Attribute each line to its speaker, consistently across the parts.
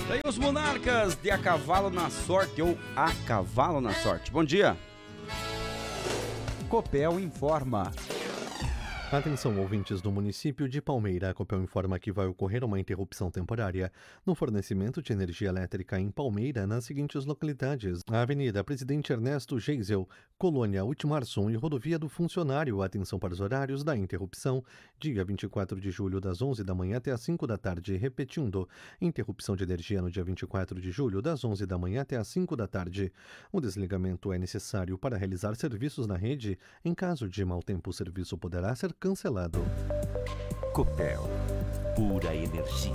Speaker 1: Daí os Monarcas de A Cavalo na Sorte ou A Cavalo na Sorte. Bom dia.
Speaker 2: Copel informa.
Speaker 3: Atenção, ouvintes do município de Palmeira. A Copel informa que vai ocorrer uma interrupção temporária no fornecimento de energia elétrica em Palmeira nas seguintes localidades: a Avenida Presidente Ernesto Geisel, Colônia Ultimarson e Rodovia do Funcionário. Atenção para os horários da interrupção: dia 24 de julho, das 11 da manhã até as 5 da tarde. Repetindo, interrupção de energia no dia 24 de julho, das 11 da manhã até as 5 da tarde. O desligamento é necessário para realizar serviços na rede. Em caso de mau tempo, o serviço poderá ser cancelado.
Speaker 4: Copel, pura energia.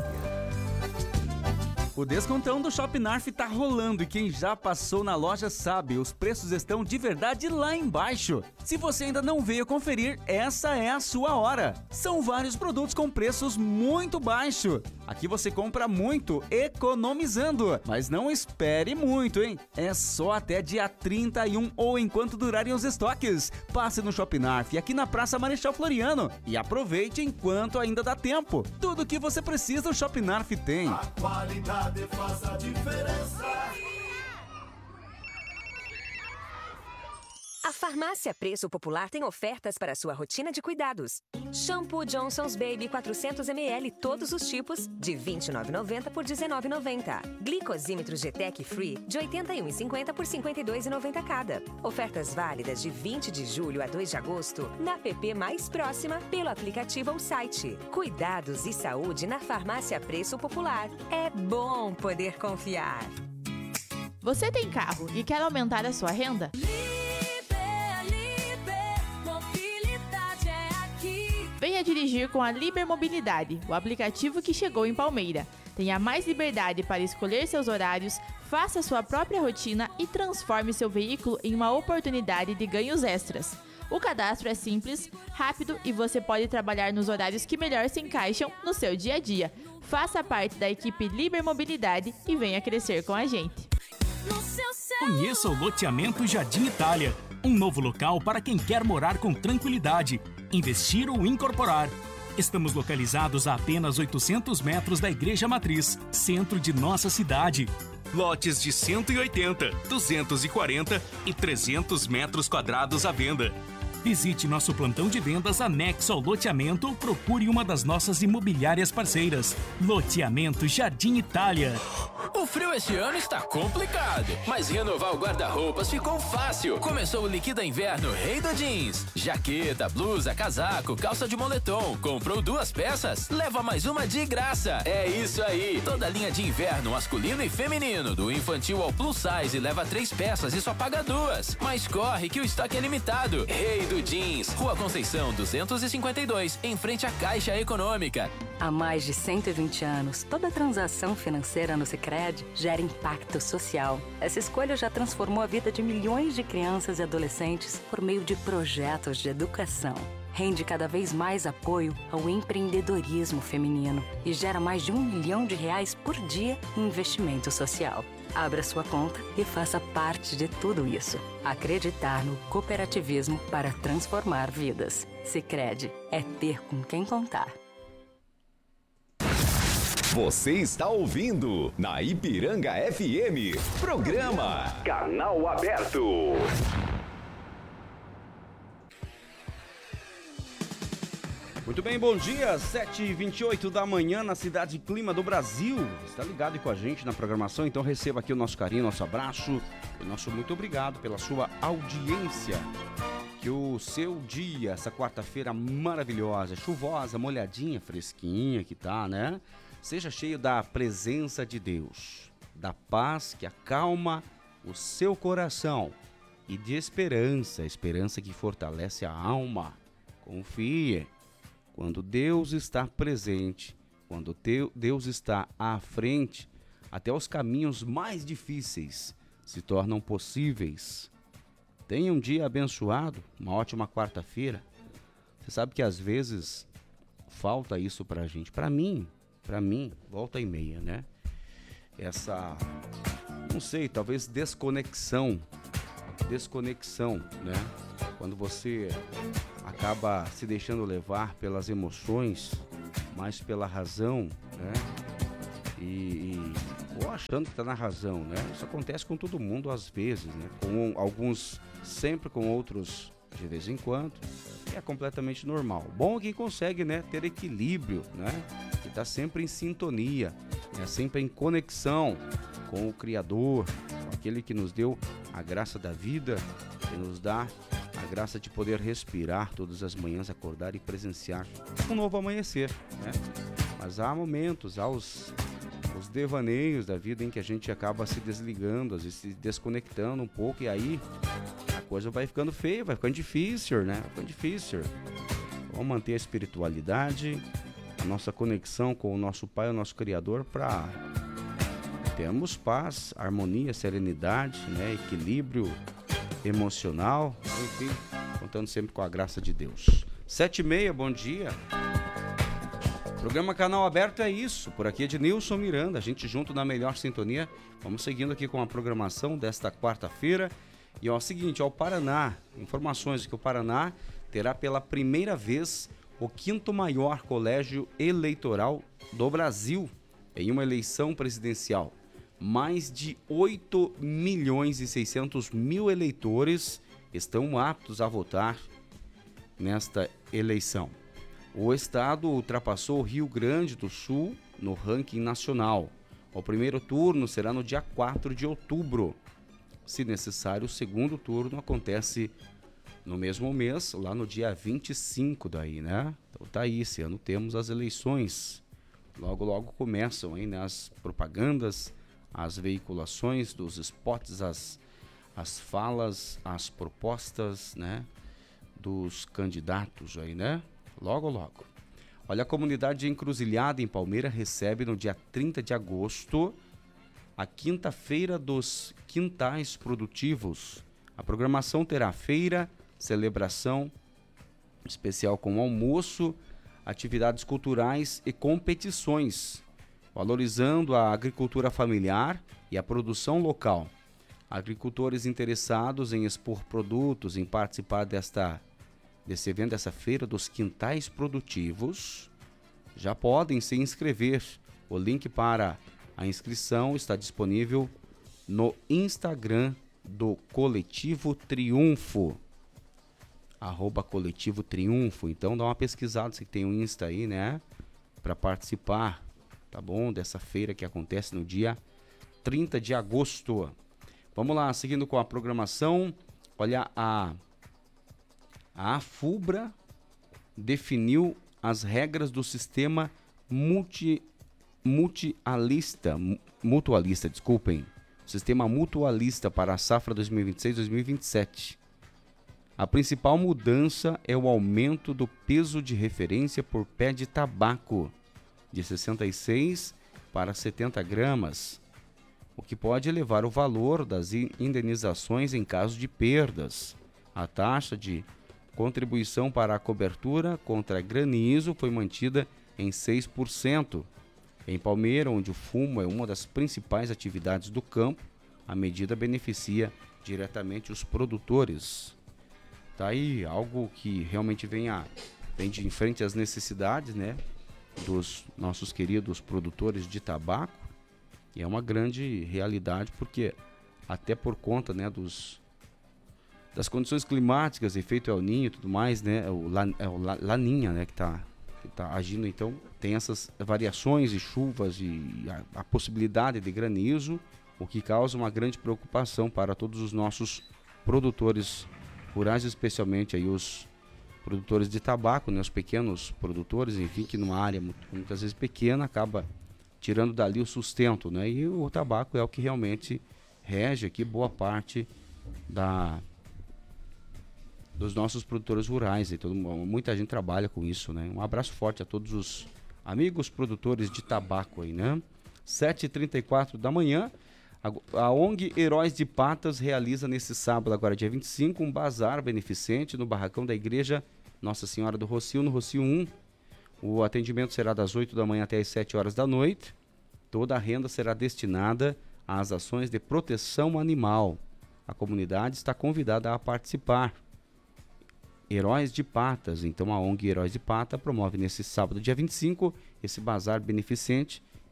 Speaker 5: O descontão do Shop Narf tá rolando e quem já passou na loja sabe, os preços estão de verdade lá embaixo. Se você ainda não veio conferir, essa é a sua hora. São vários produtos com preços muito baixos. Aqui você compra muito, economizando. Mas não espere muito, hein? É só até dia 31 ou enquanto durarem os estoques. Passe no Shop Narf aqui na Praça Marechal Floriano e aproveite enquanto ainda dá tempo. Tudo o que você precisa o Shop Narf tem.
Speaker 6: A qualidade faz a diferença.
Speaker 7: A Farmácia Preço Popular tem ofertas para a sua rotina de cuidados. Shampoo Johnson's Baby 400ml, todos os tipos, de R$ 29,90 por R$ 19,90. Glicosímetro GTEC Free, de R$ 81,50 por R$ 52,90 cada. Ofertas válidas de 20 de julho a 2 de agosto, na app mais próxima, pelo aplicativo ou site. Cuidados e saúde na Farmácia Preço Popular. É bom poder confiar.
Speaker 8: Você tem carro e quer aumentar a sua renda? Venha dirigir com a Liber Mobilidade, o aplicativo que chegou em Palmeira. Tenha mais liberdade para escolher seus horários, faça sua própria rotina e transforme seu veículo em uma oportunidade de ganhos extras. O cadastro é simples, rápido e você pode trabalhar nos horários que melhor se encaixam no seu dia a dia. Faça parte da equipe Liber Mobilidade e venha crescer com a gente.
Speaker 9: Conheça o loteamento Jardim Itália, um novo local para quem quer morar com tranquilidade, investir ou incorporar. Estamos localizados a apenas 800 metros da Igreja Matriz, centro de nossa cidade. Lotes de 180, 240 e 300 metros quadrados à venda. Visite nosso plantão de vendas anexo ao loteamento ou procure uma das nossas imobiliárias parceiras. Loteamento Jardim Itália.
Speaker 10: O frio este ano está complicado, mas renovar o guarda-roupas ficou fácil. Começou o Liquida Inverno Rei do Jeans. Jaqueta, blusa, casaco, calça de moletom. Comprou 2 peças, leva mais uma de graça. É isso aí. Toda a linha de inverno masculino e feminino, do infantil ao plus size, leva 3 peças e só paga 2. Mas corre que o estoque é limitado. Rei do Jeans, Rua Conceição 252, em frente à Caixa Econômica.
Speaker 11: Há mais de 120 anos, toda transação financeira no Sicredi gera impacto social. Essa escolha já transformou a vida de milhões de crianças e adolescentes por meio de projetos de educação. Rende cada vez mais apoio ao empreendedorismo feminino e gera mais de R$1 milhão por dia em investimento social. Abra sua conta e faça parte de tudo isso. Acreditar no cooperativismo para transformar vidas. Sicredi é ter com quem contar.
Speaker 12: Você está ouvindo na Ipiranga FM, programa Canal Aberto.
Speaker 1: Muito bem, bom dia, 7h28 da manhã na cidade Clima do Brasil. Está ligado aí com a gente na programação, então receba aqui o nosso carinho, nosso abraço e nosso muito obrigado pela sua audiência. Que o seu dia, essa quarta-feira maravilhosa, chuvosa, molhadinha, fresquinha que tá, né? Seja cheio da presença de Deus, da paz que acalma o seu coração e de esperança, esperança que fortalece a alma. Confie, quando Deus está presente, quando Deus está à frente, até os caminhos mais difíceis se tornam possíveis. Tenha um dia abençoado, uma ótima quarta-feira. Você sabe que às vezes falta isso pra gente, pra mim, volta e meia, né? Essa, não sei, talvez desconexão, né? Quando você acaba se deixando levar pelas emoções, mais pela razão, né? achando que tá na razão, né? Isso acontece com todo mundo às vezes, né? Com alguns sempre, com outros de vez em quando. É completamente normal. Bom quem consegue, né, ter equilíbrio, né? Que tá sempre em sintonia, né? Sempre em conexão com o Criador, com aquele que nos deu a graça da vida, que nos dá a graça de poder respirar todas as manhãs, acordar e presenciar um novo amanhecer, né? Mas há momentos, há os devaneios da vida em que a gente acaba se desligando, às vezes se desconectando um pouco, e aí a coisa vai ficando feia, vai ficando difícil, né? Vai ficando difícil. Vamos manter a espiritualidade, a nossa conexão com o nosso Pai, o nosso Criador, para termos paz, harmonia, serenidade, né? Equilíbrio emocional, enfim, contando sempre com a graça de Deus. 7h30, bom dia. Programa Canal Aberto é isso. Por aqui é de Nilson Miranda, a gente junto na melhor sintonia. Vamos seguindo aqui com a programação desta quarta-feira. E ó, o seguinte, ó, o Paraná, informações de que o Paraná terá pela primeira vez o 5º maior colégio eleitoral do Brasil em uma eleição presidencial. Mais de 8.600.000 eleitores estão aptos a votar nesta eleição. O estado ultrapassou o Rio Grande do Sul no ranking nacional. O primeiro turno será no dia 4 de outubro. Se necessário, o segundo turno acontece no mesmo mês, lá no dia 25 daí, né? Então tá aí, esse ano temos as eleições. Logo, logo começam aí, né, as propagandas, as veiculações dos spots, as falas, as propostas, né, dos candidatos aí, né? Logo, logo. Olha, a comunidade Encruzilhada em Palmeira recebe no dia 30 de agosto a quinta-feira dos quintais produtivos. A programação terá feira, celebração especial com almoço, atividades culturais e competições, valorizando a agricultura familiar e a produção local. Agricultores interessados em expor produtos, em participar desse evento, dessa feira dos quintais produtivos, já podem se inscrever. O link para a inscrição está disponível no Instagram do Coletivo Triunfo, @Coletivo Triunfo. Então dá uma pesquisada, se tem um Insta aí, né, para participar, tá bom, dessa feira que acontece no dia 30 de agosto. Vamos lá, seguindo com a programação. Olha, a AFUBRA definiu as regras do sistema mutualista, sistema mutualista para a safra 2026-2027. A principal mudança é o aumento do peso de referência por pé de tabaco, de 66 para 70 gramas, o que pode elevar o valor das indenizações em caso de perdas. A taxa de contribuição para a cobertura contra granizo foi mantida em 6%. Em Palmeira, onde o fumo é uma das principais atividades do campo, a medida beneficia diretamente os produtores. Tá aí algo que realmente vem de em frente às necessidades, né, dos nossos queridos produtores de tabaco. E é uma grande realidade, porque até por conta, né, das condições climáticas, efeito El Niño e tudo mais, né, o Laninha, né, que tá agindo, então tem essas variações de chuvas e a possibilidade de granizo, o que causa uma grande preocupação para todos os nossos produtores rurais, especialmente aí os produtores de tabaco, né, os pequenos produtores, enfim, que numa área muitas vezes pequena acaba tirando dali o sustento, né, e o tabaco é o que realmente rege aqui boa parte dos nossos produtores rurais, e muita gente trabalha com isso, né? Um abraço forte a todos os amigos produtores de tabaco aí, né? 7h34 da manhã, a ONG Heróis de Patas realiza nesse sábado, agora dia 25, um bazar beneficente no barracão da Igreja Nossa Senhora do Rocio, no Rocio 1. O atendimento será das 8 da manhã até as 7 horas da noite. Toda a renda será destinada às ações de proteção animal. A comunidade está convidada a participar. Heróis de Patas, então a ONG Heróis de Pata promove nesse sábado, dia 25, esse bazar beneficente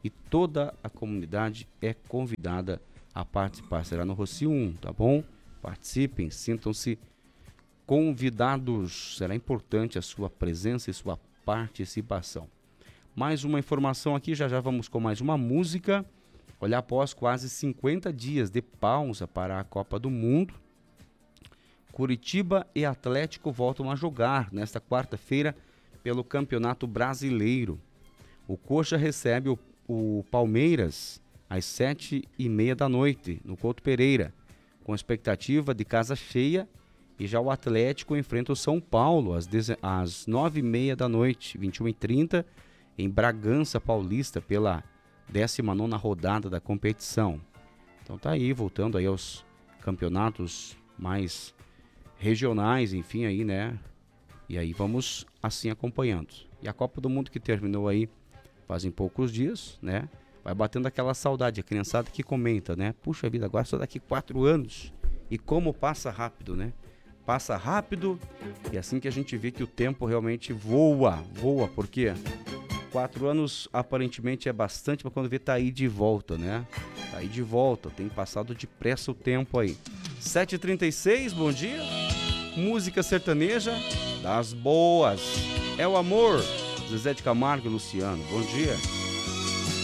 Speaker 1: e toda a comunidade é convidada a participar. Será no Rocio 1, tá bom? Participem, sintam-se convidados. Será importante a sua presença e sua participação. Mais uma informação aqui, já vamos com mais uma música. Olha, após quase 50 dias de pausa para a Copa do Mundo, Curitiba e Atlético voltam a jogar nesta quarta-feira pelo Campeonato Brasileiro. O Coxa recebe o Palmeiras às 7h30 da noite, no Couto Pereira, com expectativa de casa cheia, e já o Atlético enfrenta o São Paulo às 9h30 da noite, 21h30, em Bragança Paulista, pela 19ª rodada da competição. Então tá aí, voltando aí aos campeonatos mais regionais, enfim, aí, né? E aí vamos assim acompanhando. E a Copa do Mundo que terminou aí fazem poucos dias, né? Vai batendo aquela saudade, a criançada que comenta, né? Puxa vida, agora só daqui 4 anos. E como passa rápido, né? Passa rápido, e assim que a gente vê que o tempo realmente voa, porque 4 anos aparentemente é bastante, mas quando vê tá aí de volta, né? Tá aí de volta, tem passado depressa o tempo aí. 7h36, bom dia. Música sertaneja das boas. É o amor. Zezé de Camargo e Luciano, bom dia.